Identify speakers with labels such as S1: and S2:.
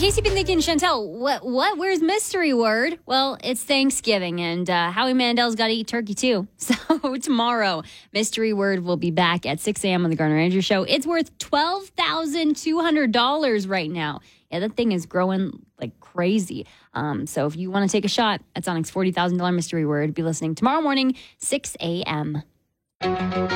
S1: case you've been thinking, Chantel, what? Where's mystery word? Well, it's Thanksgiving, and Howie Mandel's got to eat turkey too. So tomorrow, mystery word will be back at 6 a.m. on the Garner Andrews Show. It's worth $12,200 right now. Yeah, that thing is growing like crazy. So if you want to take a shot at Sonic's $40,000 mystery word, be listening tomorrow morning, 6 a.m.